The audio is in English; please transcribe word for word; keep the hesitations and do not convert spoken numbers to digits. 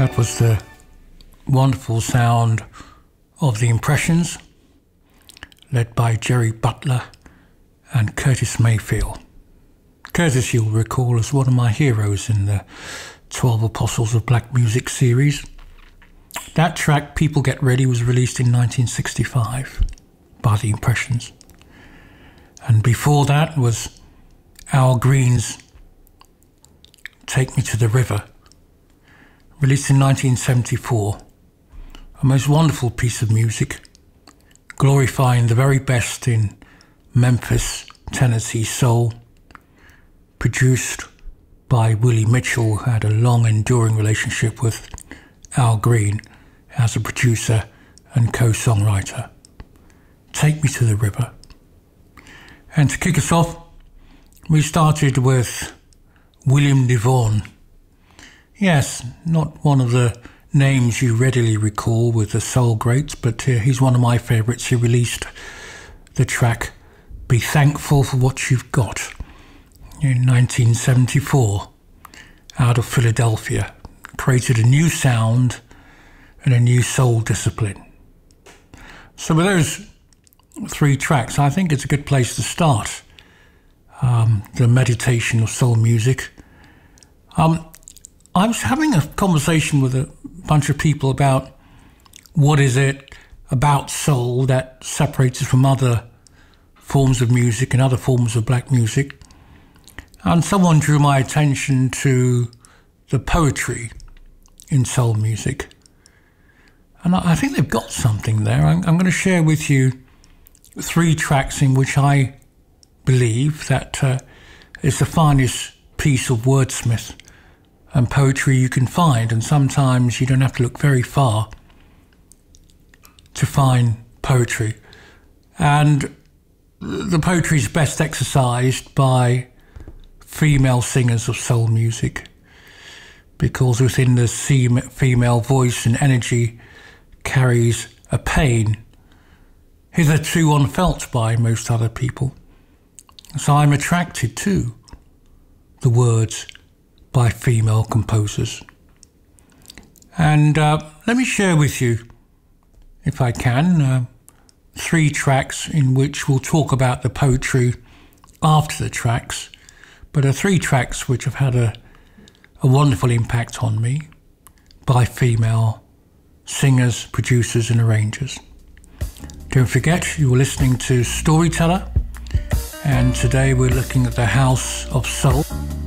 That was the wonderful sound of the Impressions, led by Jerry Butler and Curtis Mayfield. Curtis, you'll recall, is one of my heroes in the twelve Apostles of Black Music series. That track, People Get Ready, was released in nineteen sixty-five by the Impressions. And before that was Al Green's Take Me to the River, released in nineteen seventy-four. A most wonderful piece of music, glorifying the very best in Memphis, Tennessee soul, produced by Willie Mitchell, who had a long enduring relationship with Al Green as a producer and co-songwriter. Take Me to the River. And to kick us off, we started with William DeVaughn. Yes, not one of the names you readily recall with the soul greats, but uh, he's one of my favourites. He released the track Be Thankful for What You've Got in nineteen seventy-four out of Philadelphia. Created a new sound and a new soul discipline. So with those three tracks, I think it's a good place to start um, the meditation of soul music. Um, I was having a conversation with a bunch of people about what is it about soul that separates it from other forms of music and other forms of black music. And someone drew my attention to the poetry in soul music. And I think they've got something there. I'm, I'm going to share with you three tracks in which I believe that uh, is the finest piece of wordsmith and poetry you can find, and sometimes you don't have to look very far to find poetry. And the poetry is best exercised by female singers of soul music, because within the female voice and energy carries a pain hitherto unfelt by most other people. So I'm attracted to the words by female composers. And uh, let me share with you, if I can, uh, three tracks in which we'll talk about the poetry after the tracks, but are three tracks which have had a, a wonderful impact on me by female singers, producers and arrangers. Don't forget, you were listening to Storyteller, and today we're looking at the House of Soul.